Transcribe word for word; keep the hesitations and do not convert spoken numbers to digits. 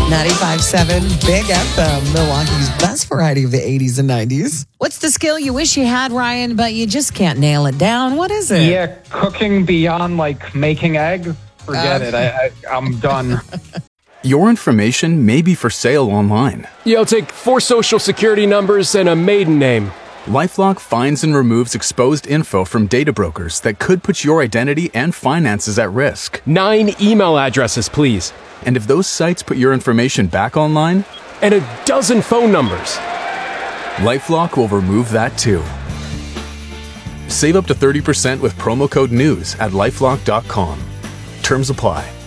ninety-five point seven Big F M, Milwaukee's best variety of the eighties and nineties. What's the skill you wish you had, Ryan, but you just can't nail it down? What is it? Yeah, cooking beyond like making eggs. Forget Uh, it. I, I, I'm done. Your information may be for sale online. Yeah, I'll take four social security numbers and a maiden name. LifeLock finds and removes exposed info from data brokers that could put your identity and finances at risk. Nine email addresses, please. And if those sites put your information back online, And a dozen phone numbers. LifeLock will remove that too. Save up to thirty percent with promo code NEWS at lifelock dot com. Terms apply.